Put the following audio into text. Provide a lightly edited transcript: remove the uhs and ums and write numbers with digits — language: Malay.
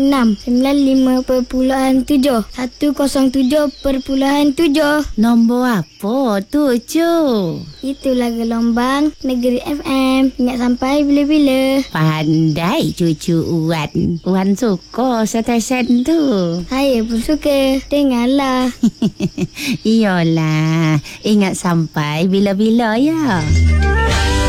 695.7 107.7. Nombor apa tu, Cu? Itulah gelombang Negeri FM. Ingat sampai bila-bila. Pandai cucu Wan. Wan suka stesen tu. Saya pun suka. Dengarlah. Iyalah. Ingat sampai bila-bila ya.